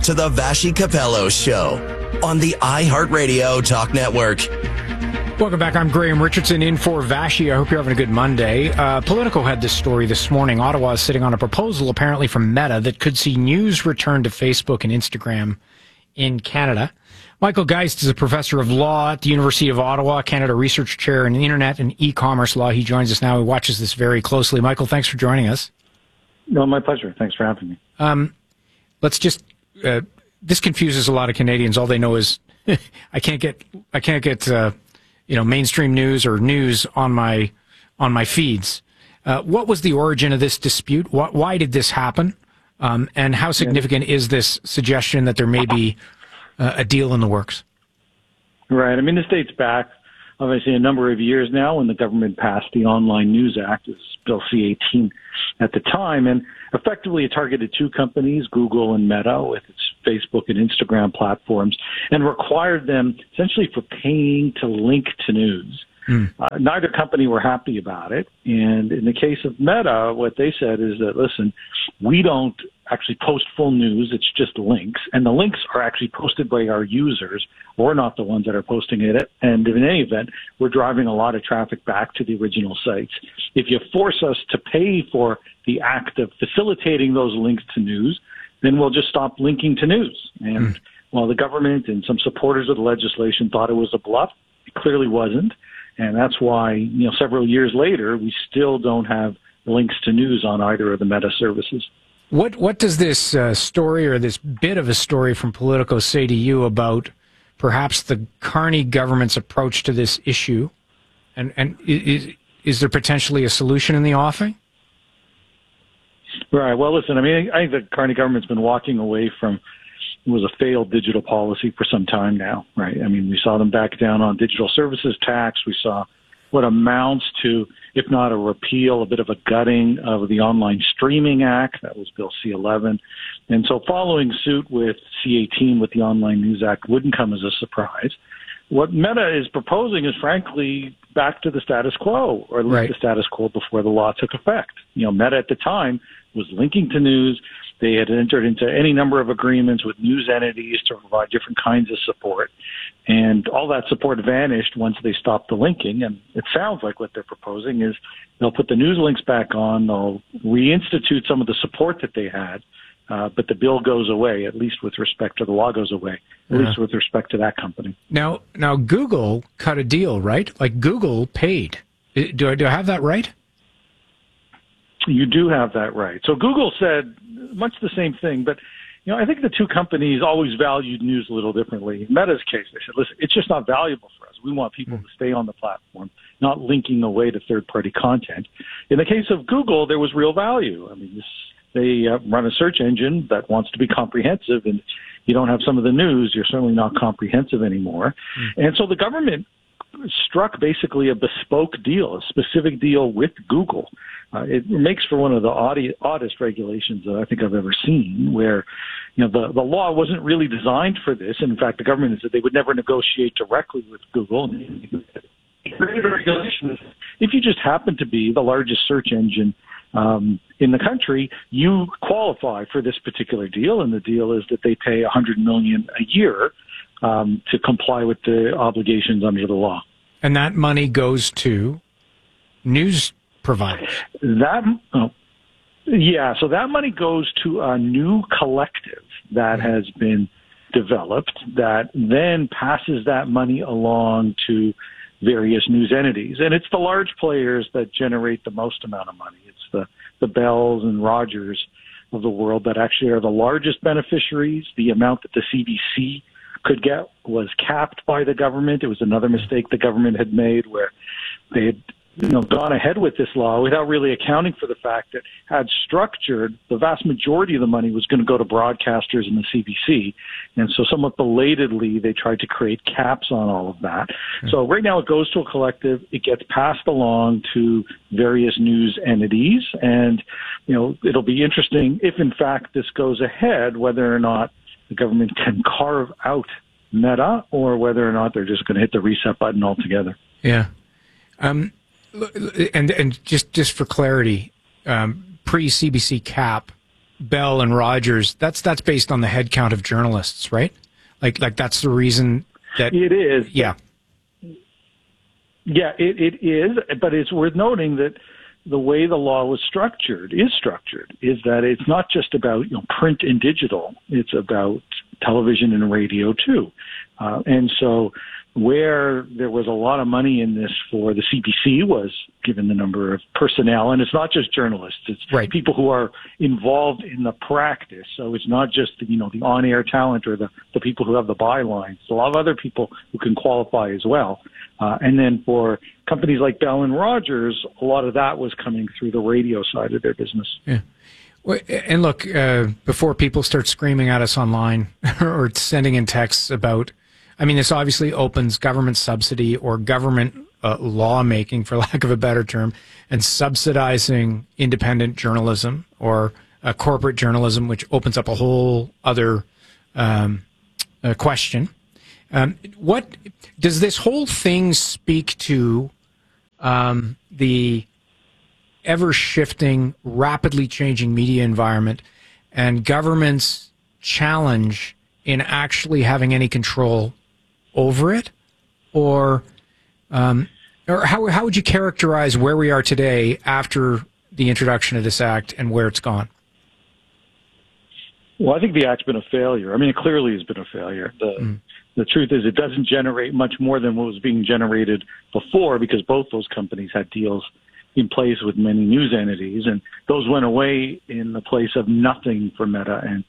to the Vassy Capello Show on the iHeartRadio Talk Network. Welcome back. I'm Graham Richardson in for Vassy. I hope you're having a good Monday. Politico had this story this morning. Ottawa is sitting on a proposal apparently from Meta that could see news return to Facebook and Instagram in Canada. Michael Geist is a professor of law at the University of Ottawa, Canada Research Chair in Internet and E-commerce Law. He joins us now. He watches this very closely. Michael, thanks for joining us. No, my pleasure. Thanks for having me. Let's just this confuses a lot of Canadians. All they know is I can't get mainstream news or news on my feeds. What was the origin of this dispute? Why did this happen? And how significant is this suggestion that there may be a deal in the works? Right. I mean, this dates back, obviously, a number of years now when the government passed the Online News Act, it was Bill C-18 at the time, and effectively it targeted two companies, Google and Meta, with its Facebook and Instagram platforms, and required them essentially for paying to link to news. Neither company were happy about it. And in the case of Meta, what they said is that, listen, we don't actually post full news. It's just links. And the links are actually posted by our users. We're not the ones that are posting it. And in any event, we're driving a lot of traffic back to the original sites. If you force us to pay for the act of facilitating those links to news, then we'll just stop linking to news. And while the government and some supporters of the legislation thought it was a bluff, it clearly wasn't. And that's why, several years later, we still don't have links to news on either of the Meta services. What does this story or this bit of a story from Politico say to you about perhaps the Carney government's approach to this issue? And is there potentially a solution in the offing? Right. Well, listen, I think the Carney government's been walking away from was a failed digital policy for some time now, right? I mean, we saw them back down on digital services tax. We saw what amounts to, if not a repeal, a bit of a gutting of the Online Streaming Act. That was Bill C-11. And so following suit with C-18 with the Online News Act wouldn't come as a surprise. What Meta is proposing is, frankly, back to the status quo, or at least the status quo before the law took effect. Meta at the time was linking to news. They had entered into any number of agreements with news entities to provide different kinds of support. And all that support vanished once they stopped the linking. And it sounds like what they're proposing is they'll put the news links back on, they'll reinstitute some of the support that they had, but the bill goes away, at least with respect to the law goes away, at least with respect to that company. Now Google cut a deal, right? Like Google paid. Do I have that right? You do have that right. So Google said much the same thing, but I think the two companies always valued news a little differently. In Meta's case, they said, listen, it's just not valuable for us. We want people to stay on the platform, not linking away to third-party content. In the case of Google, there was real value. I mean, they run a search engine that wants to be comprehensive, and you don't have some of the news, you're certainly not comprehensive anymore. And so the government struck basically a bespoke deal, a specific deal with Google. It makes for one of the oddest regulations that I think I've ever seen, where the law wasn't really designed for this. And in fact, the government said they would never negotiate directly with Google. If you just happen to be the largest search engine in the country, you qualify for this particular deal, and the deal is that they pay $100 million a year to comply with the obligations under the law. And that money goes to news providers. So that money goes to a new collective that has been developed that then passes that money along to various news entities. And it's the large players that generate the most amount of money. It's the Bells and Rogers of the world that actually are the largest beneficiaries. The amount that the CBC could get was capped by the government. It was another mistake the government had made, where they had gone ahead with this law without really accounting for the fact that had structured, the vast majority of the money was going to go to broadcasters and the CBC. And so somewhat belatedly, they tried to create caps on all of that. So right now it goes to a collective. It gets passed along to various news entities. And, it'll be interesting if, in fact, this goes ahead, whether or not the government can carve out Meta or whether or not they're just going to hit the reset button altogether. Yeah. And just for clarity, pre-CBC cap, Bell and Rogers, that's based on the headcount of journalists, right? Like that's the reason that it is. Yeah. Yeah, it is, but it's worth noting that the way the law was structured is that it's not just about print and digital. It's about television and radio too. And so where there was a lot of money in this for the CBC was given the number of personnel, and it's not just journalists, it's right. people who are involved in the practice. So it's not just the on-air talent or the people who have the bylines. It's a lot of other people who can qualify as well. And then for companies like Bell and Rogers, a lot of that was coming through the radio side of their business. Yeah. Well, and look, before people start screaming at us online or sending in texts about, this obviously opens government subsidy or government lawmaking, for lack of a better term, and subsidizing independent journalism or corporate journalism, which opens up a whole other question. What does this whole thing speak to? The ever-shifting, rapidly changing media environment and government's challenge in actually having any control over it? Or how would you characterize where we are today after the introduction of this act and where it's gone? Well, I think the act's been a failure. It clearly has been a failure. The truth is it doesn't generate much more than what was being generated before, because both those companies had deals in place with many news entities, and those went away in the place of nothing for Meta and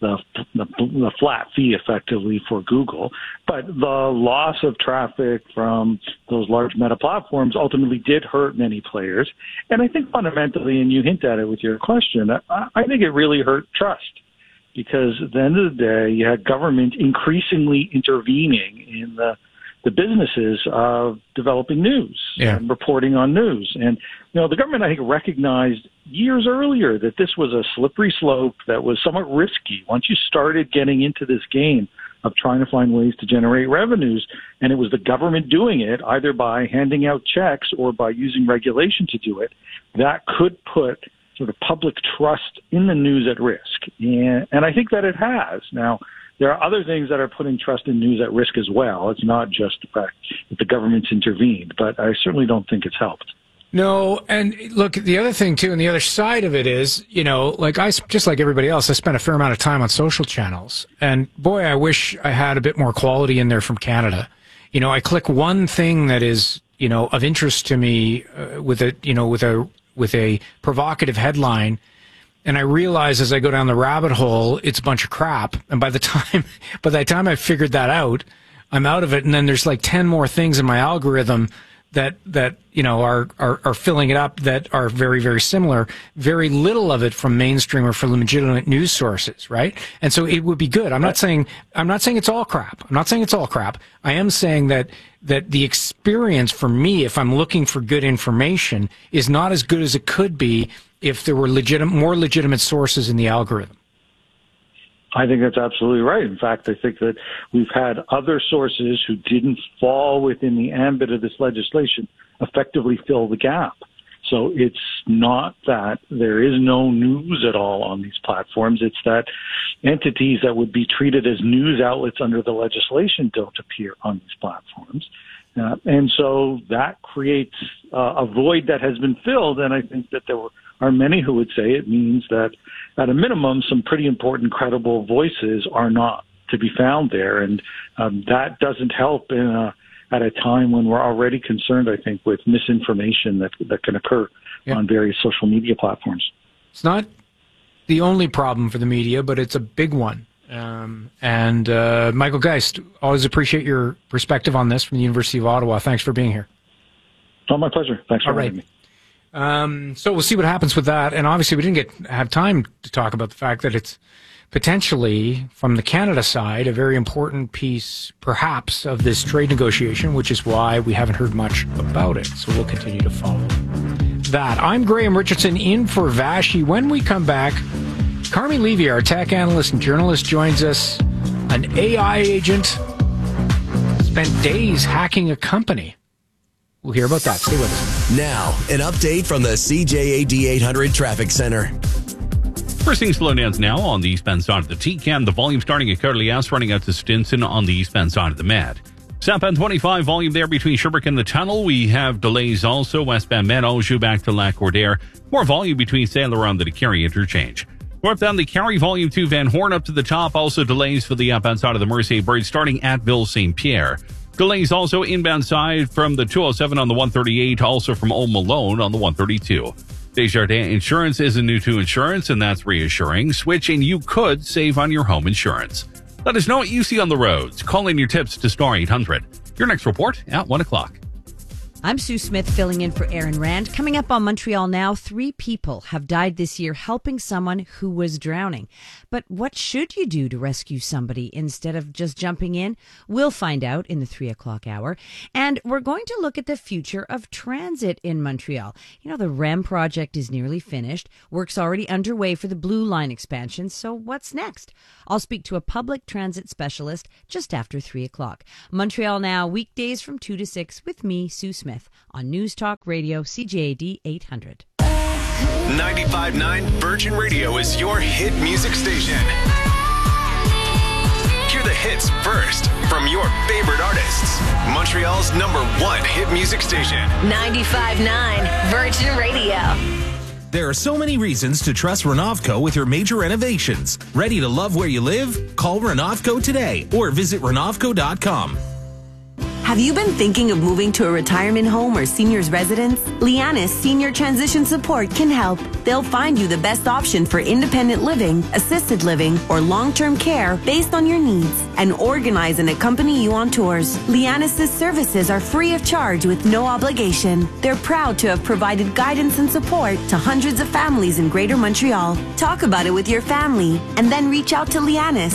the flat fee effectively for Google. But the loss of traffic from those large Meta platforms ultimately did hurt many players. And I think fundamentally, and you hint at it with your question, I think it really hurt trust. Because at the end of the day, you had government increasingly intervening in the businesses of developing news and reporting on news. And, the government, I think, recognized years earlier that this was a slippery slope that was somewhat risky. Once you started getting into this game of trying to find ways to generate revenues, and it was the government doing it, either by handing out checks or by using regulation to do it, that could put sort of public trust in the news at risk. And I think that it has. Now, there are other things that are putting trust in news at risk as well. It's not just the fact that the government's intervened, but I certainly don't think it's helped. No, and look, the other thing, too, and the other side of it is, just like everybody else, I spent a fair amount of time on social channels. And, boy, I wish I had a bit more quality in there from Canada. I click one thing that is, of interest to me with a provocative headline, and I realize as I go down the rabbit hole, it's a bunch of crap. And by the time I figured that out, I'm out of it. And then there's like 10 more things in my algorithm that are filling it up that are very, very similar. Very little of it from mainstream or from legitimate news sources, right? And so it would be good. I'm not saying it's all crap. I am saying that the experience for me, if I'm looking for good information, is not as good as it could be if there were more legitimate sources in the algorithm. I think that's absolutely right. In fact, I think that we've had other sources who didn't fall within the ambit of this legislation effectively fill the gap. So it's not that there is no news at all on these platforms. It's that entities that would be treated as news outlets under the legislation don't appear on these platforms. And so that creates a void that has been filled. And I think that there are many who would say it means that at a minimum, some pretty important, credible voices are not to be found there. And that doesn't help at a time when we're already concerned, I think, with misinformation that can occur on various social media platforms. It's not the only problem for the media, but it's a big one. And Michael Geist, always appreciate your perspective on this from the University of Ottawa. Thanks for being here. Oh, my pleasure. Thanks for having me. So we'll see what happens with that. And obviously we didn't have time to talk about the fact that it's potentially, from the Canada side, a very important piece, perhaps, of this trade negotiation, which is why we haven't heard much about it. So we'll continue to follow that. I'm Graham Richardson in for Vashi. When we come back, Carmi Levy, our tech analyst and journalist, joins us. An AI agent spent days hacking a company. We'll hear about that. Stay with us. Now, an update from the CJAD 800 Traffic Center. We're seeing slowdowns now on the eastbound side of the TCAM. The volume starting at Carlias, running out to Stinson on the eastbound side of the Med. Southbound 25 volume there between Sherbrooke and the tunnel. We have delays also westbound Med, Anjou back to Lac-Cordaire. More volume between Sailor and the Carey interchange. Northbound the Carey volume 2 Van Horn up to the top. Also delays for the outbound side of the Mercier Bridge starting at Ville St. Pierre. Delays also inbound side from the 207 on the 138, also from Old Malone on the 132. Desjardins Insurance isn't new to insurance, and that's reassuring. Switch and you could save on your home insurance. Let us know what you see on the roads. Call in your tips to Star 800. Your next report at 1 o'clock. I'm Sue Smith filling in for Aaron Rand. Coming up on Montreal Now, 3 people have died this year helping someone who was drowning. But what should you do to rescue somebody instead of just jumping in? We'll find out in the 3 o'clock hour. And we're going to look at the future of transit in Montreal. You know, the REM project is nearly finished. Work's already underway for the Blue Line expansion. So what's next? I'll speak to a public transit specialist just after 3 o'clock. Montreal Now, weekdays from 2 to 6 with me, Sue Smith, on News Talk Radio, CJAD 800. 95.9 Virgin Radio is your hit music station. Hear the hits first from your favorite artists. Montreal's #1 hit music station. 95.9 Virgin Radio. There are so many reasons to trust Renovco with your major renovations. Ready to love where you live? Call Renovco today or visit Renovco.com. Have you been thinking of moving to a retirement home or senior's residence? Lianis Senior Transition Support can help. They'll find you the best option for independent living, assisted living, or long-term care based on your needs and organize and accompany you on tours. Lianis' services are free of charge with no obligation. They're proud to have provided guidance and support to hundreds of families in Greater Montreal. Talk about it with your family and then reach out to Lianis,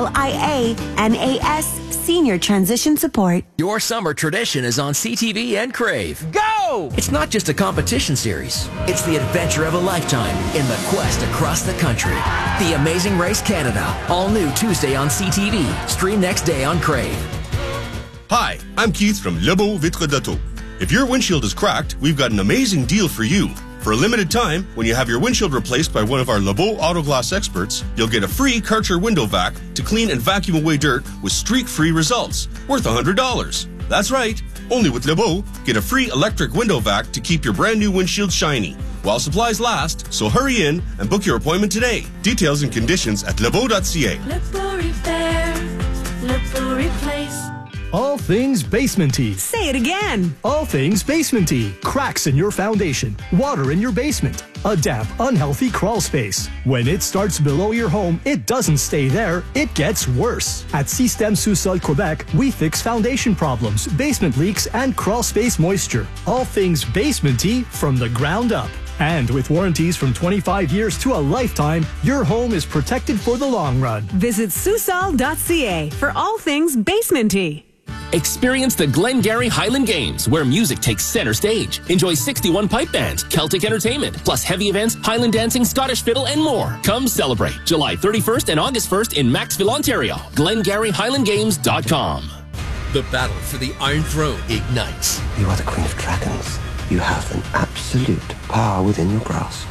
Lianas Senior Transition Support. Your summer tradition is on CTV and Crave. Go! It's not just a competition series. It's the adventure of a lifetime in the quest across the country. The Amazing Race Canada. All new Tuesday on CTV. Stream next day on Crave. Hi, I'm Keith from Lebeau Vitre d'Auto. If your windshield is cracked, we've got an amazing deal for you. For a limited time, when you have your windshield replaced by one of our Lebeau Auto Glass experts, you'll get a free Karcher window vac to clean and vacuum away dirt with streak-free results, worth $100. That's right. Only with Lebeau, get a free electric window vac to keep your brand new windshield shiny while supplies last, so hurry in and book your appointment today. Details and conditions at lebeau.ca. Lebeau Repair, Lebeau Replace. All things basement-y. Say it again. All things basement-y. Cracks in your foundation. Water in your basement. A damp, unhealthy crawl space. When it starts below your home, it doesn't stay there. It gets worse. At Système Sous-Sol Quebec, we fix foundation problems, basement leaks, and crawl space moisture. All things basement-y from the ground up. And with warranties from 25 years to a lifetime, your home is protected for the long run. Visit Susol.ca for all things basement-y. Experience the Glengarry Highland Games, where music takes center stage. Enjoy 61 pipe bands, Celtic entertainment, plus heavy events, Highland dancing, Scottish fiddle, and more. Come celebrate July 31st and August 1st in Maxville, Ontario. GlengarryHighlandGames.com. The battle for the Iron Throne ignites. You are the Queen of Dragons. You have an absolute power within your grasp.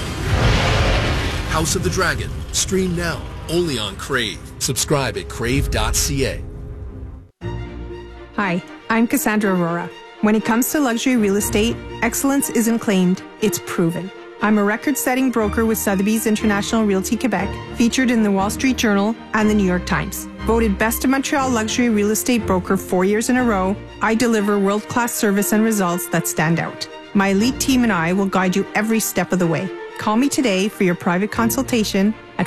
House of the Dragon. Stream now, only on Crave. Subscribe at crave.ca. Hi, I'm Cassandra Aurora. When it comes to luxury real estate, excellence isn't claimed, it's proven. I'm a record-setting broker with Sotheby's International Realty Quebec, featured in the Wall Street Journal and the New York Times. Voted Best of Montreal Luxury Real Estate Broker 4 years in a row, I deliver world-class service and results that stand out. My elite team and I will guide you every step of the way. Call me today for your private consultation at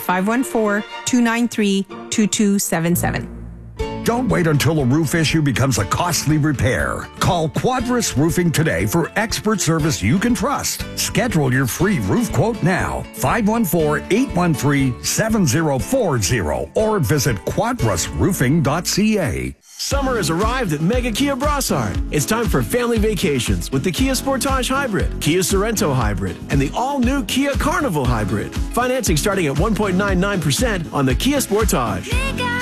514-293-2277. Don't wait until a roof issue becomes a costly repair. Call Quadrus Roofing today for expert service you can trust. Schedule your free roof quote now. 514-813-7040 or visit quadrusroofing.ca. Summer has arrived at Mega Kia Brossard. It's time for family vacations with the Kia Sportage Hybrid, Kia Sorento Hybrid, and the all-new Kia Carnival Hybrid. Financing starting at 1.99% on the Kia Sportage.